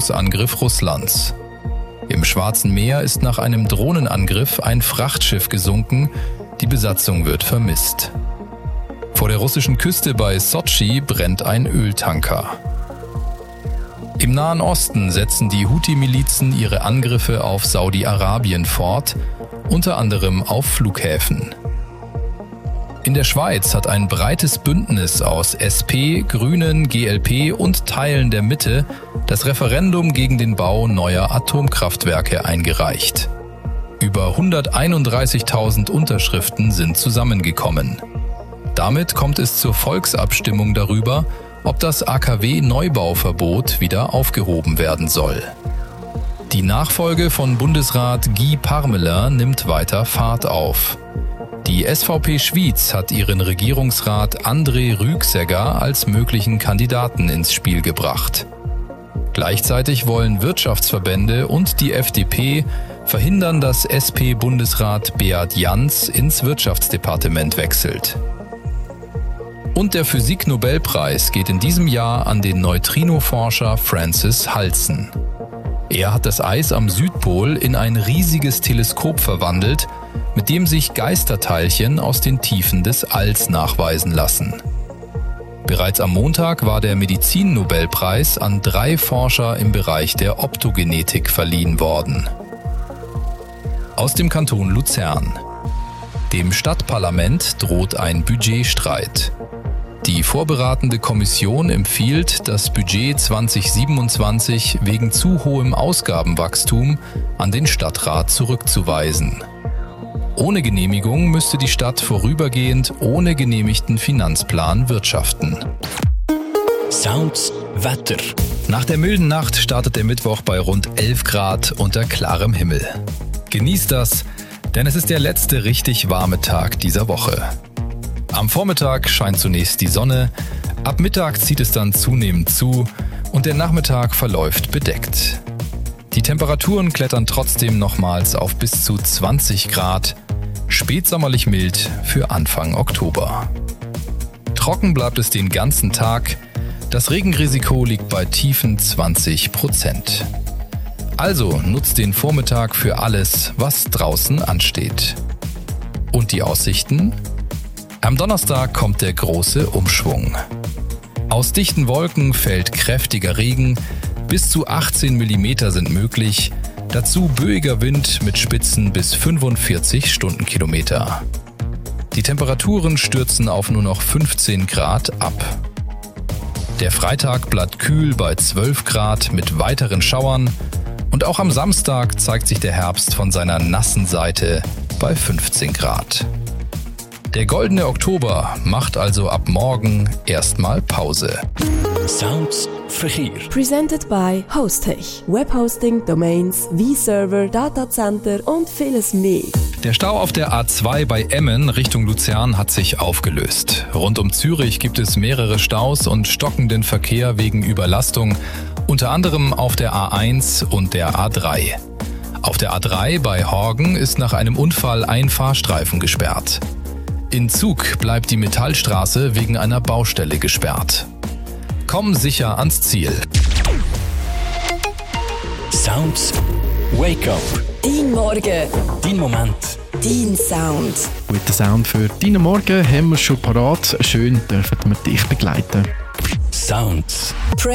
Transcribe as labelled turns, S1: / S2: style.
S1: Angriff Russlands. Im Schwarzen Meer ist nach einem Drohnenangriff ein Frachtschiff gesunken, die Besatzung wird vermisst. Vor der russischen Küste bei Sotschi brennt ein Öltanker. Im Nahen Osten setzen die Houthi-Milizen ihre Angriffe auf Saudi-Arabien fort, unter anderem auf Flughäfen. In der Schweiz hat ein breites Bündnis aus SP, Grünen, GLP und Teilen der Mitte das Referendum gegen den Bau neuer Atomkraftwerke eingereicht. Über 131.000 Unterschriften sind zusammengekommen. Damit kommt es zur Volksabstimmung darüber, ob das AKW-Neubauverbot wieder aufgehoben werden soll. Die Nachfolge von Bundesrat Guy Parmelin nimmt weiter Fahrt auf. Die SVP Schwyz hat ihren Regierungsrat André Rüegsegger als möglichen Kandidaten ins Spiel gebracht. Gleichzeitig wollen Wirtschaftsverbände und die FDP verhindern, dass SP-Bundesrat Beat Jans ins Wirtschaftsdepartement wechselt. Und der Physik-Nobelpreis geht in diesem Jahr an den Neutrino-Forscher Francis Halsen. Er hat das Eis am Südpol in ein riesiges Teleskop verwandelt, mit dem sich Geisterteilchen aus den Tiefen des Alls nachweisen lassen. Bereits am Montag war der Medizin-Nobelpreis an 3 Forscher im Bereich der Optogenetik verliehen worden. Aus dem Kanton Luzern. Dem Stadtparlament droht ein Budgetstreit. Die vorberatende Kommission empfiehlt, das Budget 2027 wegen zu hohem Ausgabenwachstum an den Stadtrat zurückzuweisen. Ohne Genehmigung müsste die Stadt vorübergehend ohne genehmigten Finanzplan wirtschaften.
S2: Sounds Wetter.
S1: Nach der milden Nacht startet der Mittwoch bei rund 11 Grad unter klarem Himmel. Genießt das, denn es ist der letzte richtig warme Tag dieser Woche. Am Vormittag scheint zunächst die Sonne, ab Mittag zieht es dann zunehmend zu und der Nachmittag verläuft bedeckt. Die Temperaturen klettern trotzdem nochmals auf bis zu 20 Grad, spätsommerlich mild für Anfang Oktober. Trocken bleibt es den ganzen Tag, das Regenrisiko liegt bei tiefen 20%. Also nutzt den Vormittag für alles, was draußen ansteht. Und die Aussichten? Am Donnerstag kommt der große Umschwung. Aus dichten Wolken fällt kräftiger Regen, bis zu 18 mm sind möglich, dazu böiger Wind mit Spitzen bis 45 Stundenkilometer. Die Temperaturen stürzen auf nur noch 15 Grad ab. Der Freitag bleibt kühl bei 12 Grad mit weiteren Schauern und auch am Samstag zeigt sich der Herbst von seiner nassen Seite bei 15 Grad. Der goldene Oktober macht also ab morgen erstmal Pause.
S2: Sounds Verkehr.
S3: Presented by Hostech. Webhosting, Domains, V-Server, Datacenter und vieles mehr.
S1: Der Stau auf der A2 bei Emmen Richtung Luzern hat sich aufgelöst. Rund um Zürich gibt es mehrere Staus und stockenden Verkehr wegen Überlastung, unter anderem auf der A1 und der A3. Auf der A3 bei Horgen ist nach einem Unfall ein Fahrstreifen gesperrt. In Zug bleibt die Metallstraße wegen einer Baustelle gesperrt. Komm sicher ans Ziel.
S2: Sounds Wake Up.
S3: Dein Morgen.
S2: Dein Moment.
S3: Dein Sound.
S4: Guten Sound für deinen Morgen haben wir schon parat. Schön dürfen wir dich begleiten.
S2: Sounds.